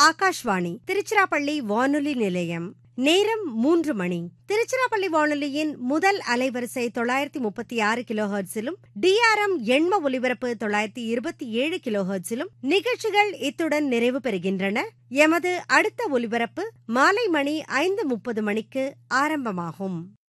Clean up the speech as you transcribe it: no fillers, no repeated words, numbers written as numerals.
ஆகாஷ்வாணி திருச்சிராப்பள்ளி வானொலி நிலையம். நேரம் 3 மணி. திருச்சிராப்பள்ளி வானொலியின் முதல் அலைவரிசை 936 கிலோஹெர்ட்ஸிலும் DRM எண்ம ஒலிபரப்பு 927 கிலோஹெர்ட்ஸிலும் நிகழ்ச்சிகள் இத்துடன் நிறைவு பெறுகின்றன. எமது அடுத்த ஒலிபரப்பு மாலை மணி 5:30 மணிக்கு ஆரம்பமாகும்.